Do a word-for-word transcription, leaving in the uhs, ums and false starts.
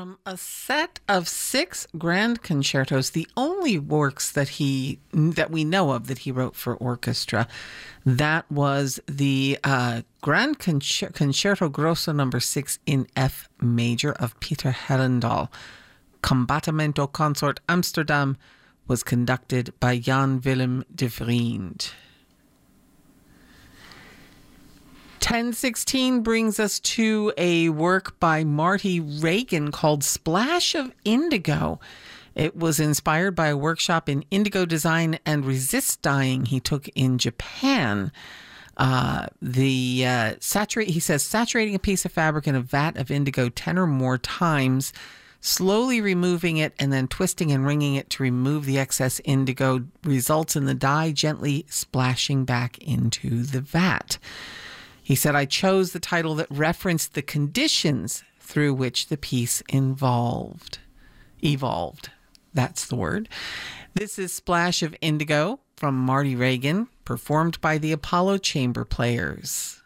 From a set of six grand concertos, the only works that he that we know of that he wrote for orchestra, that was the uh, Grand Concer- Concerto Grosso Number Six in F Major of Peter Hellendaal. Combattimento Consort Amsterdam was conducted by Jan Willem de Vriend. ten sixteen brings us to a work by Marty Reagan called Splash of Indigo. It was inspired by a workshop in indigo design and resist dyeing he took in Japan. Uh, the uh, saturate he says saturating a piece of fabric in a vat of indigo ten or more times, slowly removing it and then twisting and wringing it to remove the excess indigo results in the dye gently splashing back into the vat. He said, I chose the title that referenced the conditions through which the piece involved. Evolved. That's the word. This is Splash of Indigo from Marty Reagan, performed by the Apollo Chamber Players.